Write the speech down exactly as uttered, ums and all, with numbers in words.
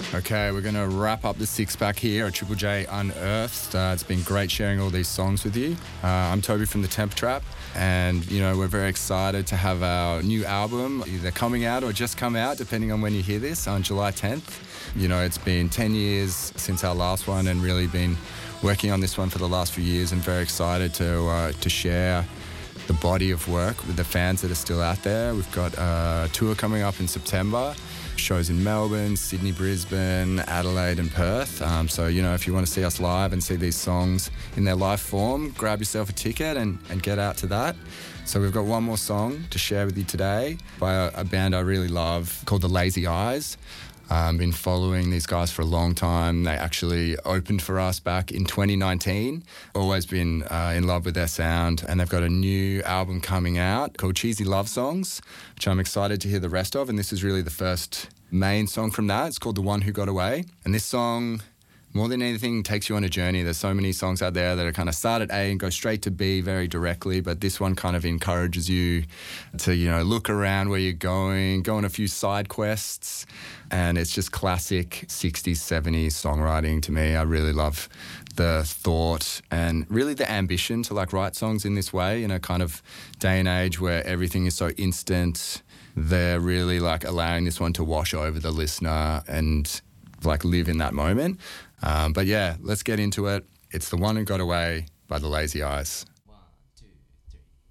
Okay, we're going to wrap up the six-pack here at Triple J Unearthed. Uh, it's been great sharing all these songs with you. Uh, I'm Toby from the Temp Trap, and, you know, we're very excited to have our new album either coming out or just come out, depending on when you hear this, on July tenth. You know, it's been ten years since our last one and really been working on this one for the last few years, and very excited to uh, to share the body of work with the fans that are still out there. We've got a tour coming up in September. Shows in Melbourne, Sydney, Brisbane, Adelaide and Perth. Um, so, you know, if you want to see us live and see these songs in their live form, grab yourself a ticket and, and get out to that. So we've got one more song to share with you today by a, a band I really love called The Lazy Eyes. I've um, been following these guys for a long time. They actually opened for us back in twenty nineteen. Always been uh, in love with their sound, and they've got a new album coming out called Cheesy Love Songs, which I'm excited to hear the rest of, and this is really the first main song from that. It's called The One Who Got Away, and this song, more than anything, takes you on a journey. There's so many songs out there that are kind of start at A and go straight to B very directly, but this one kind of encourages you to, you know, look around where you're going, go on a few side quests, and it's just classic sixties, seventies songwriting to me. I really love the thought and really the ambition to like write songs in this way in a kind of day and age where everything is so instant. They're really like allowing this one to wash over the listener and like live in that moment. Um, but yeah, let's get into it. It's The One Who Got Away by The Lazy Eyes.